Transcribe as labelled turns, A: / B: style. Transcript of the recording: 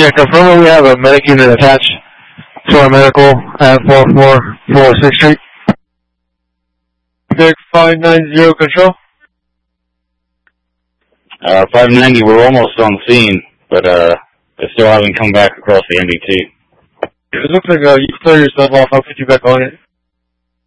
A: Yeah, confirm that we have a medic unit attached to our medical at 4446 Street. Vic 590 control.
B: 590, we're almost on scene, but they still haven't come back across the MDT.
A: It looks like you cleared yourself off. I'll put you back on it.